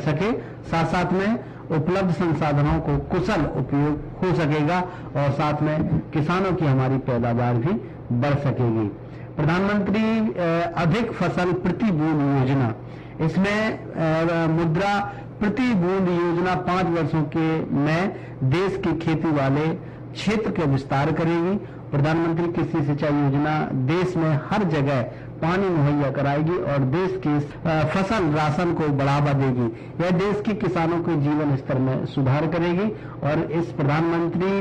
सके, साथ साथ में उपलब्ध संसाधनों को कुशल उपयोग हो सकेगा और साथ में किसानों की हमारी पैदावार भी बढ़ सकेगी। प्रधानमंत्री अधिक फसल प्रति बूंद योजना, इसमें मुद्रा प्रति बूंद योजना 5 वर्षों के में देश की खेती वाले क्षेत्र के विस्तार करेगी। प्रधानमंत्री कृषि सिंचाई योजना देश में हर जगह पानी मुहैया कराएगी और देश की फसल राशन को बढ़ावा देगी। यह देश के किसानों के जीवन स्तर में सुधार करेगी और इस प्रधानमंत्री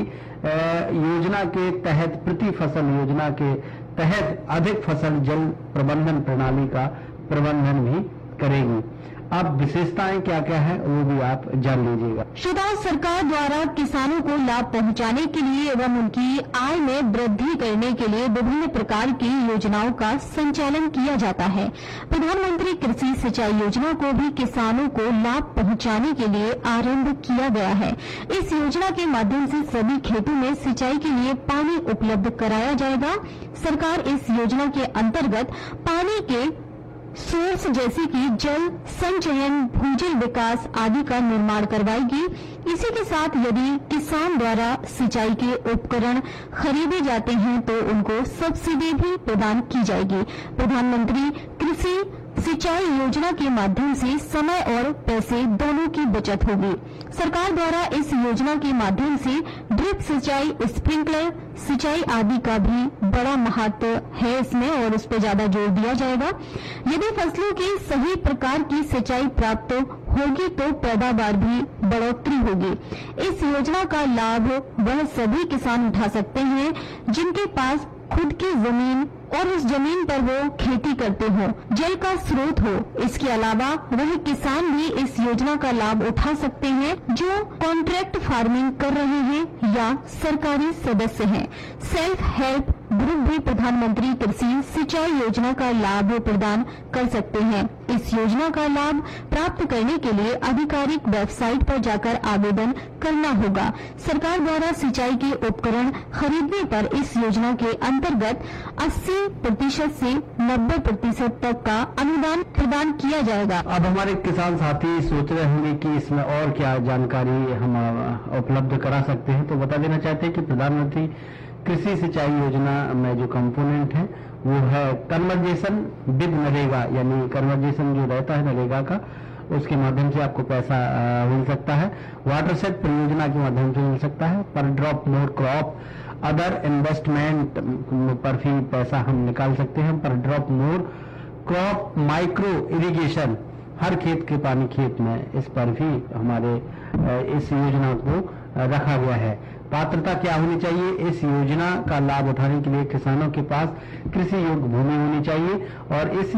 योजना के तहत प्रति फसल योजना के तहत अधिक फसल जल प्रबंधन प्रणाली का प्रबंधन भी करेगी। अब विशेषताएं क्या क्या है वो भी आप जान लीजिएगा। श्रोताओं, सरकार द्वारा किसानों को लाभ पहुंचाने के लिए एवं उनकी आय में वृद्धि करने के लिए विभिन्न प्रकार की योजनाओं का संचालन किया जाता है। प्रधानमंत्री कृषि सिंचाई योजना को भी किसानों को लाभ पहुंचाने के लिए आरंभ किया गया है। इस योजना के माध्यम से सभी खेतों में सिंचाई के लिए पानी उपलब्ध कराया जाएगा। सरकार इस योजना के अंतर्गत पानी के सोर्स जैसे कि जल संचयन, भूजल विकास आदि का निर्माण करवाएगी। इसी के साथ यदि किसान द्वारा सिंचाई के उपकरण खरीदे जाते हैं तो उनको सब्सिडी भी प्रदान की जाएगी। प्रधानमंत्री कृषि सिंचाई योजना के माध्यम से समय और पैसे दोनों की बचत होगी। सरकार द्वारा इस योजना के माध्यम से ड्रिप सिंचाई, स्प्रिंकलर सिंचाई आदि का भी बड़ा महत्व है इसमें और उस पर ज्यादा जोर दिया जाएगा। यदि फसलों की सही प्रकार की सिंचाई प्राप्त होगी तो पैदावार भी बढ़ोतरी होगी। इस योजना का लाभ वह सभी किसान उठा सकते हैं जिनके पास खुद की जमीन और उस जमीन पर वो खेती करते हो, जल का स्रोत हो। इसके अलावा वह किसान भी इस योजना का लाभ उठा सकते हैं जो कॉन्ट्रैक्ट फार्मिंग कर रहे हैं या सरकारी सदस्य हैं। सेल्फ हेल्प ग्रुप भी प्रधानमंत्री कृषि सिंचाई योजना का लाभ प्रदान कर सकते हैं। इस योजना का लाभ प्राप्त करने के लिए आधिकारिक वेबसाइट पर जाकर आवेदन करना होगा। सरकार द्वारा सिंचाई के उपकरण खरीदने पर इस योजना के अंतर्गत 80% से 90% तक का अनुदान प्रदान किया जाएगा। अब हमारे किसान साथी सोच रहे होंगे कि इसमें और क्या जानकारी हम उपलब्ध करा सकते हैं, तो बता देना चाहते हैं कि प्रधानमंत्री कृषि सिंचाई योजना में जो कंपोनेंट है वो है कन्वर्जेशन विद नरेगा, यानी कन्वर्जेशन जो रहता है नरेगा का, उसके माध्यम से आपको पैसा मिल सकता है। वाटरशेड परियोजना के माध्यम से मिल सकता है। पर drop more crop other investment पर भी पैसा हम निकाल सकते हैं। पर drop more crop micro irrigation, हर खेत के पानी खेत में, इस पर भी हमारे इस योजना को रखा गया है। पात्रता क्या होनी चाहिए? इस योजना का लाभ उठाने के लिए किसानों के पास कृषि योग्य भूमि होनी चाहिए और इस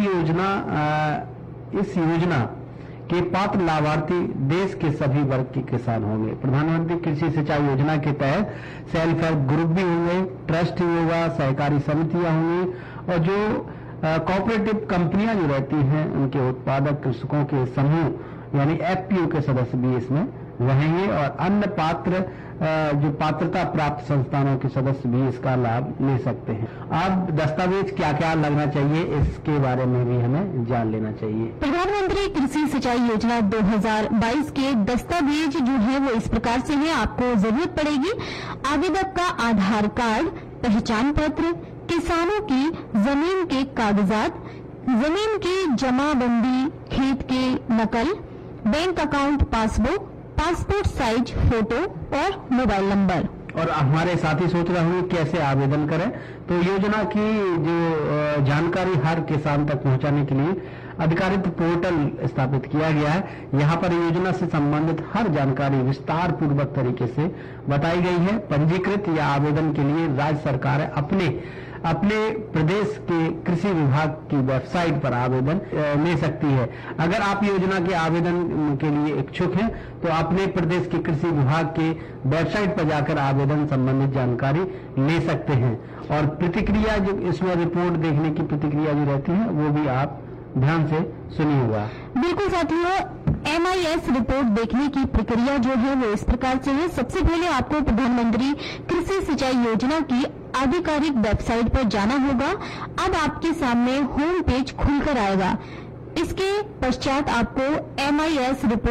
योजना के पात्र लाभार्थी देश के सभी वर्ग के किसान होंगे। प्रधानमंत्री कृषि सिंचाई योजना के तहत सेल्फ हेल्प ग्रुप भी होंगे, ट्रस्ट भी होगा, सहकारी समितियां होंगी और जो कोऑपरेटिव कंपनियां जो रहती हैं उनके उत्पादक कृषकों के समूह यानी एफपीओ के सदस्य भी इसमें रहेंगे और अन्य पात्र जो पात्रता प्राप्त संस्थानों के सदस्य भी इसका लाभ ले सकते हैं। अब दस्तावेज क्या क्या लगना चाहिए इसके बारे में भी हमें जान लेना चाहिए। प्रधानमंत्री कृषि सिंचाई योजना 2022 के दस्तावेज जो है वो इस प्रकार से है। आपको जरूरत पड़ेगी आवेदक का आधार कार्ड, पहचान पत्र, किसानों की जमीन के कागजात, जमीन की जमाबंदी, खेत के नकल, bank account passbook, passport size photo और मोबाइल नंबर। और हमारे साथी सोच रहे होंगे कैसे आवेदन करें, तो योजना की जो जानकारी हर किसान तक पहुंचाने के लिए अधिकारित पोर्टल स्थापित किया गया है। यहाँ पर योजना से संबंधित हर जानकारी विस्तार पूर्वक तरीके से बताई गई है। पंजीकृत या आवेदन के लिए राज्य सरकार अपने प्रदेश के कृषि विभाग की वेबसाइट पर आवेदन ले सकती है। अगर आप योजना के आवेदन के लिए इच्छुक हैं तो अपने प्रदेश के कृषि विभाग के वेबसाइट पर जाकर आवेदन संबंधित जानकारी ले सकते हैं। और प्रतिक्रिया जो इसमें रिपोर्ट देखने की प्रतिक्रिया जो रहती है वो भी आप ध्यान से सुनिएगा। बिल्कुल साथियों, MIS रिपोर्ट देखने की प्रक्रिया जो है वो इस प्रकार से है। सबसे पहले आपको प्रधानमंत्री कृषि सिंचाई योजना की आधिकारिक वेबसाइट पर जाना होगा। अब आपके सामने होम पेज खुलकर आएगा। इसके पश्चात आपको MIS रिपोर्ट